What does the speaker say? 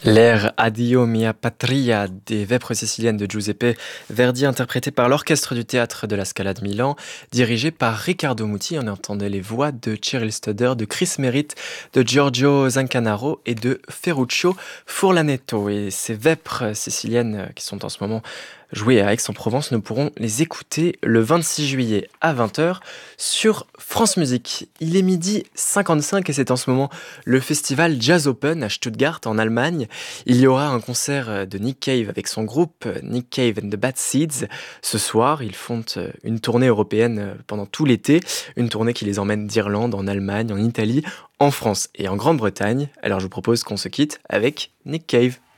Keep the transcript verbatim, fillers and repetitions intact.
L'air Addio mia patria des Vêpres siciliennes de Giuseppe Verdi, interprété par l'orchestre du théâtre de la Scala de Milan, dirigé par Riccardo Muti. On entendait les voix de Cyril Studer, de Chris Merritt, de Giorgio Zancanaro et de Ferruccio Furlanetto. Et ces Vêpres siciliennes qui sont en ce moment jouées à Aix-en-Provence, nous pourrons les écouter le vingt-six juillet à vingt heures sur France Musique. Il est midi cinquante-cinq et c'est en ce moment le festival Jazz Open à Stuttgart en Allemagne. Il y aura un concert de Nick Cave avec son groupe Nick Cave and the Bad Seeds. Ce soir, ils font une tournée européenne pendant tout l'été, une tournée qui les emmène d'Irlande, en Allemagne, en Italie, en France et en Grande-Bretagne. Alors je vous propose qu'on se quitte avec Nick Cave.